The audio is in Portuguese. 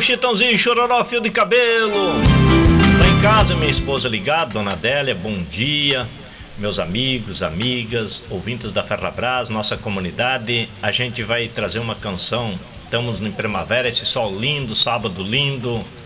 Chitãozinho, Chororó, fio de cabelo. Lá em casa, minha esposa ligada, Dona Adélia, bom dia. Meus amigos, amigas, ouvintes da Ferrabras, nossa comunidade, a gente vai trazer uma canção. Estamos em primavera, esse sol lindo, sábado lindo.